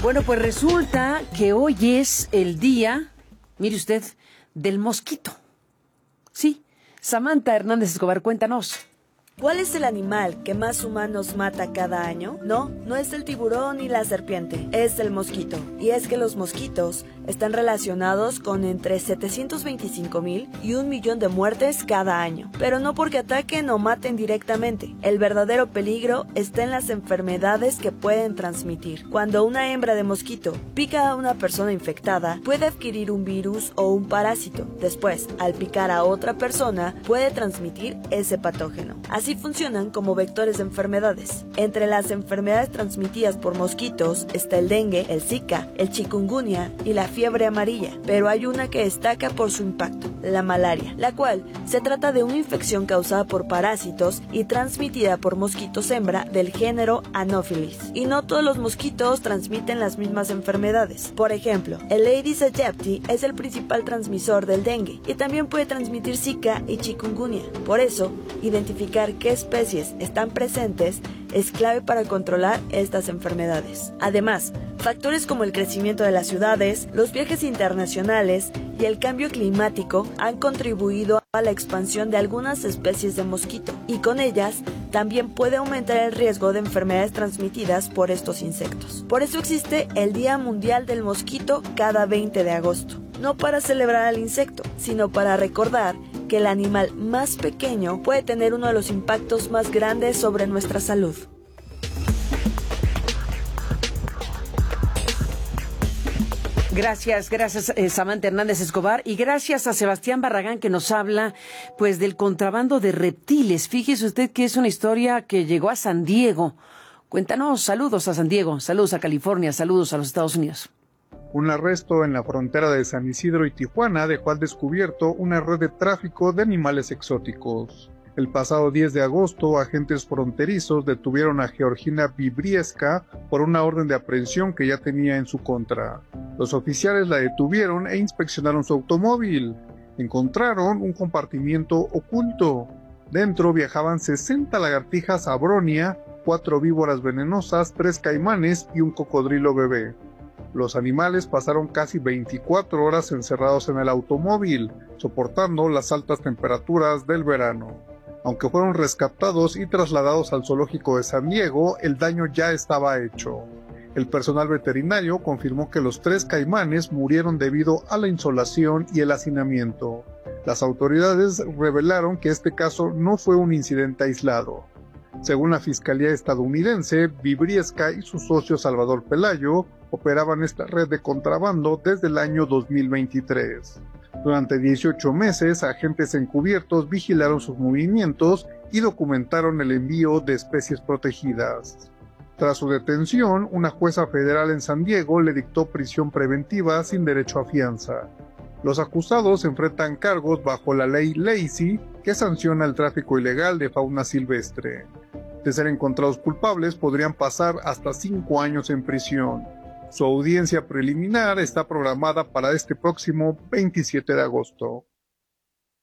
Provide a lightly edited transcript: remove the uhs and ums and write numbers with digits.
Bueno, pues resulta que hoy es el día, mire usted, del mosquito. Sí, Samantha Hernández Escobar, cuéntanos. ¿Cuál es el animal que más humanos mata cada año? No es el tiburón ni la serpiente, es el mosquito. Y es que los mosquitos están relacionados con entre 725,000 y 1,000,000 de muertes cada año. Pero no porque ataquen o maten directamente. El verdadero peligro está en las enfermedades que pueden transmitir. Cuando una hembra de mosquito pica a una persona infectada, puede adquirir un virus o un parásito. Después, al picar a otra persona, puede transmitir ese patógeno. Así funcionan como vectores de enfermedades. Entre las enfermedades transmitidas por mosquitos está el dengue, el zika, el chikungunya y la fiebre amarilla, pero hay una que destaca por su impacto, la malaria, la cual se trata de una infección causada por parásitos y transmitida por mosquitos hembra del género Anopheles. Y no todos los mosquitos transmiten las mismas enfermedades. Por ejemplo, el Aedes aegypti es el principal transmisor del dengue y también puede transmitir zika y chikungunya. Por eso, identificar qué especies están presentes es clave para controlar estas enfermedades. Además, factores como el crecimiento de las ciudades, los viajes internacionales y el cambio climático han contribuido a la expansión de algunas especies de mosquito, y con ellas también puede aumentar el riesgo de enfermedades transmitidas por estos insectos. Por eso existe el Día Mundial del Mosquito cada 20 de agosto, no para celebrar al insecto, sino para recordar que el animal más pequeño puede tener uno de los impactos más grandes sobre nuestra salud. Gracias, Samantha Hernández Escobar, y gracias a Sebastián Barragán, que nos habla pues del contrabando de reptiles. Fíjese usted que es una historia que llegó a San Diego. Cuéntanos. Saludos a San Diego, saludos a California, saludos a los Estados Unidos. Un arresto en la frontera de San Isidro y Tijuana dejó al descubierto una red de tráfico de animales exóticos. El pasado 10 de agosto, agentes fronterizos detuvieron a Georgina Vibriesca por una orden de aprehensión que ya tenía en su contra. Los oficiales la detuvieron e inspeccionaron su automóvil. Encontraron un compartimiento oculto. Dentro viajaban 60 lagartijas abronia, 4 víboras venenosas, 3 caimanes y un cocodrilo bebé. Los animales pasaron casi 24 horas encerrados en el automóvil, soportando las altas temperaturas del verano. Aunque fueron rescatados y trasladados al zoológico de San Diego, el daño ya estaba hecho. El personal veterinario confirmó que los 3 caimanes murieron debido a la insolación y el hacinamiento. Las autoridades revelaron que este caso no fue un incidente aislado. Según la Fiscalía estadounidense, Vibriesca y su socio Salvador Pelayo operaban esta red de contrabando desde el año 2023. Durante 18 meses, agentes encubiertos vigilaron sus movimientos y documentaron el envío de especies protegidas. Tras su detención, una jueza federal en San Diego le dictó prisión preventiva sin derecho a fianza. Los acusados enfrentan cargos bajo la ley Lacey, que sanciona el tráfico ilegal de fauna silvestre. De ser encontrados culpables, podrían pasar hasta 5 años en prisión. Su audiencia preliminar está programada para este próximo 27 de agosto.